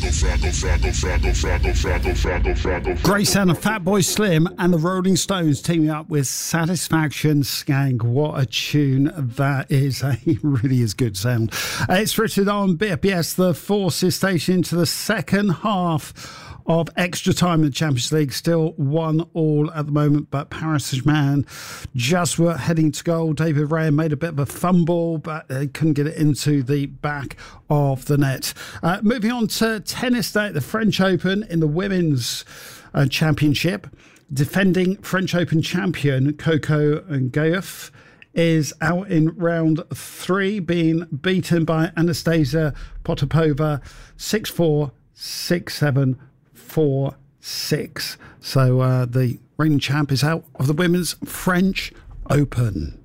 Great sound of Fatboy Slim and the Rolling Stones teaming up with Satisfaction Skank. What a tune that is. It really is good sound. It's written on BFBS, the Forces station, into the second half of extra time in the Champions League. Still 1-1 at the moment, but Paris Saint-Germain just were heading to goal. David Raya made a bit of a fumble, but they couldn't get it into the back of the net. Moving on to tennis day at the French Open in the Women's Championship. Defending French Open champion Coco Gauff is out in round 3, being beaten by Anastasia Potapova 6-4, 6-7, 4-6. So the reigning champ is out of the Women's French Open.